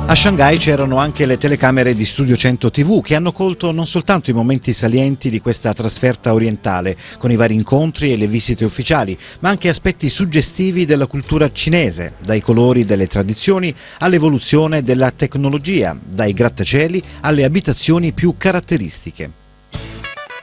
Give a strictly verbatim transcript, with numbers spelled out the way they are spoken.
A Shanghai c'erano anche le telecamere di Studio cento tivù che hanno colto non soltanto i momenti salienti di questa trasferta orientale, con i vari incontri e le visite ufficiali, ma anche aspetti suggestivi della cultura cinese, dai colori delle tradizioni all'evoluzione della tecnologia, dai grattacieli alle abitazioni più caratteristiche.